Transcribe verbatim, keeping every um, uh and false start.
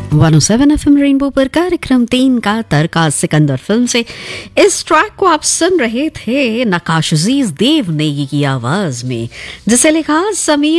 one O seven F M rainbow पर कार्यक्रम तीन का तड़का सिकंदर फिल्म से इस ट्रैक को आप सुन रहे थे नकाश अजीज देव नेगी की आवाज में, जिसे लिखा समीर